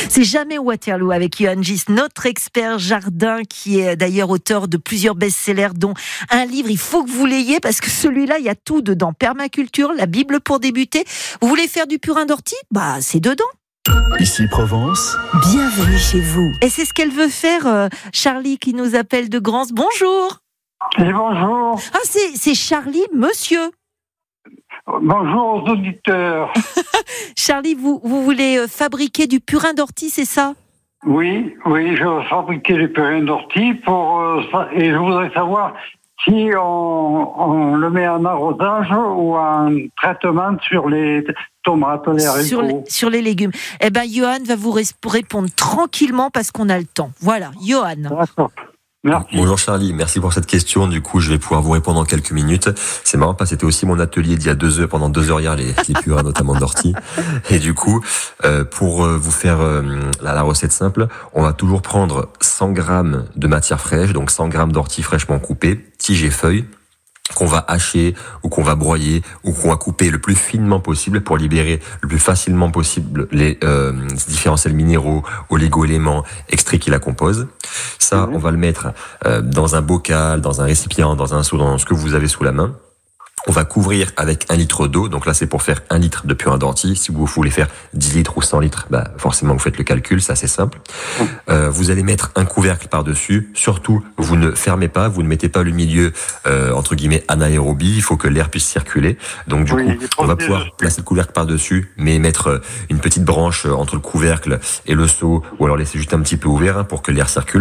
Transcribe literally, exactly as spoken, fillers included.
C'est Jamais Waterloo avec Johan Gis, notre expert jardin, qui est d'ailleurs auteur de plusieurs best-sellers, dont un livre, il faut que vous l'ayez, parce que celui-là, il y a tout dedans. Permaculture, la Bible pour débuter. Vous voulez faire du purin d'ortie ? Bah, c'est dedans. Ici Provence. Bienvenue chez vous. Et c'est ce qu'elle veut faire, euh, Charlie, qui nous appelle de Grans. Bonjour. Et bonjour. Ah, c'est, c'est Charlie, monsieur. Bonjour aux auditeurs. Charlie, vous, vous voulez fabriquer du purin d'ortie, c'est ça ? Oui, oui, je veux fabriquer du purin d'ortie pour, euh, et je voudrais savoir si on, on le met en arrosage ou en traitement sur les tomates, les haricots. Sur les, sur les légumes. Eh ben, Johan va vous répondre tranquillement parce qu'on a le temps. Voilà, Johan. D'accord. Merci. Bonjour Charlie, merci pour cette question. Du coup, je vais pouvoir vous répondre en quelques minutes. C'est marrant parce que c'était aussi mon atelier d'il y a deux heures, pendant deux heures hier, les, les purins notamment d'ortie. Et du coup, euh, pour vous faire euh, la, la recette simple, on va toujours prendre cent grammes de matière fraîche, donc cent grammes d'ortie fraîchement coupée, tiges et feuilles, qu'on va hacher ou qu'on va broyer ou qu'on va couper le plus finement possible pour libérer le plus facilement possible les euh, différents sels minéraux, oligo-éléments, extraits qui la composent. Ça, mmh. on va le mettre euh, dans un bocal, dans un récipient, dans un seau, dans ce que vous avez sous la main. On va couvrir avec un litre d'eau. Donc là, c'est pour faire un litre de purin d'ortie. Si vous voulez faire dix litres ou cent litres, bah, forcément, vous faites le calcul. C'est assez simple. Euh, vous allez mettre un couvercle par-dessus. Surtout, vous ne fermez pas. Vous ne mettez pas le milieu, euh, entre guillemets, anaérobie. Il faut que l'air puisse circuler. Donc, du oui, coup, on va pouvoir placer le couvercle par-dessus, mais mettre une petite branche entre le couvercle et le seau, ou alors laisser juste un petit peu ouvert, hein, pour que l'air circule.